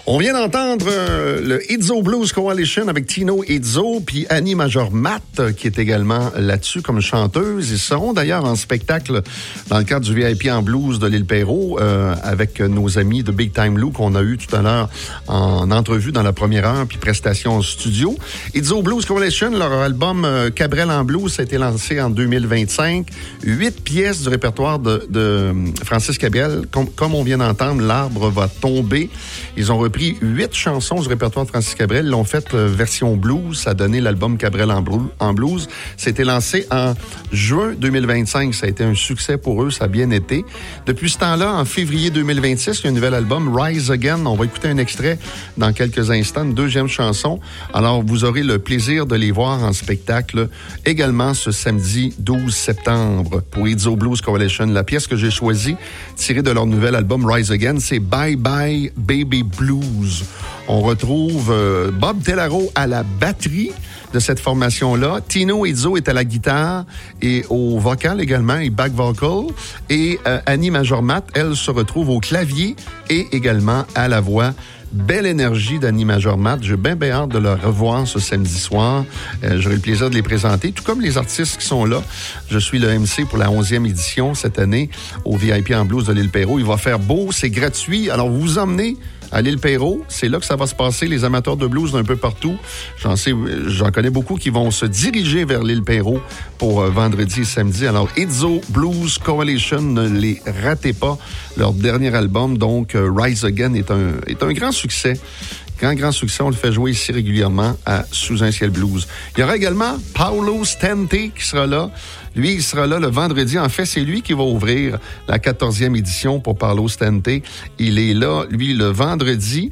On vient d'entendre le Izzo Blues Coalition avec Tino Izzo puis Annie Major-Matt qui est également là-dessus comme chanteuse. Ils seront d'ailleurs en spectacle dans le cadre du VIP en blues de l'Île Perrot avec nos amis de Big Time Lou qu'on a eu tout à l'heure en entrevue dans la première heure puis prestation en studio. Izzo Blues Coalition, leur album Cabrel en blues a été lancé en 2025. 8 pièces du répertoire de Francis Cabrel. Comme on vient d'entendre, L'arbre va tomber. Ils ont repris 8 chansons du répertoire de Francis Cabrel, l'ont fait version blues, ça a donné l'album Cabrel en blues. C'était lancé en juin 2025, ça a été un succès pour eux, ça a bien été. Depuis ce temps-là, en février 2026, il y a un nouvel album, Rise Again. On va écouter un extrait dans quelques instants, une deuxième chanson. Alors, vous aurez le plaisir de les voir en spectacle également ce samedi 12 septembre pour Izzo Blues Coalition. La pièce que j'ai choisie, tirée de leur nouvel album, Rise Again, c'est Bye Bye Baby Blues. On retrouve Bob Tellaro à la batterie de cette formation-là. Tino Izzo est à la guitare et au vocal également, et back vocal. Et Annie Major-Matt, elle, se retrouve au clavier et également à la voix. Belle énergie d'Annie Major-Matt. J'ai bien hâte de le revoir ce samedi soir. J'aurai le plaisir de les présenter, tout comme les artistes qui sont là. Je suis le MC pour la 11e édition cette année au VIP en blues de l'Île Perrot. Il va faire beau, c'est gratuit. Alors, vous vous emmenez à l'Île Perrot. C'est là que ça va se passer, les amateurs de blues d'un peu partout. J'en connais beaucoup qui vont se diriger vers l'Île Perrot pour vendredi et samedi. Alors, Izzo Blues Coalition, ne les ratez pas. Leur dernier album, donc, Rise Again, est un grand succès. Grand succès. On le fait jouer ici régulièrement à Sous un ciel blues. Il y aura également Paolo Stente qui sera là. Lui, il sera là le vendredi. En fait, c'est lui qui va ouvrir la 14e édition pour Paolo Stente. Il est là, lui, le vendredi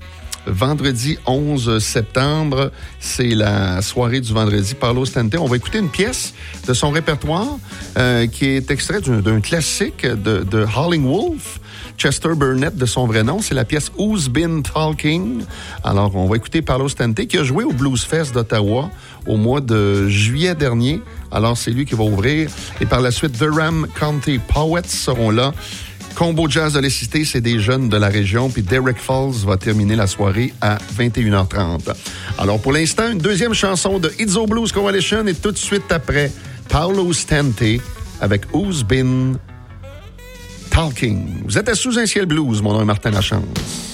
11 septembre. C'est la soirée du vendredi. Paolo Stente. On va écouter une pièce de son répertoire qui est extrait d'un classique de Howling Wolf. Chester Burnett, de son vrai nom. C'est la pièce Who's Been Talking. Alors, on va écouter Paolo Stente, qui a joué au Blues Fest d'Ottawa au mois de juillet dernier. Alors, c'est lui qui va ouvrir. Et par la suite, Durham County Poets seront là. Combo Jazz de la Cité, c'est des jeunes de la région. Puis Derek Falls va terminer la soirée à 21h30. Alors, pour l'instant, une deuxième chanson de Izzo Blues Coalition. Et tout de suite après, Paolo Stente avec Who's Been Talking. Vous êtes à Sous un ciel blues, mon nom est Martin Lachance.